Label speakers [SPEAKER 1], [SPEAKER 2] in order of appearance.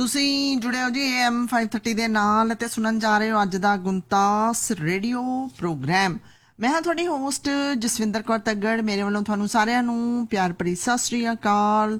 [SPEAKER 1] ਤੁਸੀਂ ਜੁੜੇ ਹੋ ਜੀ AM 530 ਦੇ ਨਾਲ ਅਤੇ ਸੁਣਨ ਜਾ ਰਹੇ ਹੋ ਅੱਜ ਦਾ ਗੁੰਤਾਸ ਰੇਡੀਓ ਪ੍ਰੋਗਰਾਮ। ਮੈਂ ਹਾਂ ਤੁਹਾਡੀ ਹੋਸਟ ਜਸਵਿੰਦਰ ਕੌਰ ਤੱਗੜ। ਮੇਰੇ ਵੱਲੋਂ ਤੁਹਾਨੂੰ ਸਾਰਿਆਂ ਨੂੰ ਪਿਆਰ ਭਰੀ ਸਤਿ ਸ੍ਰੀ ਅਕਾਲ।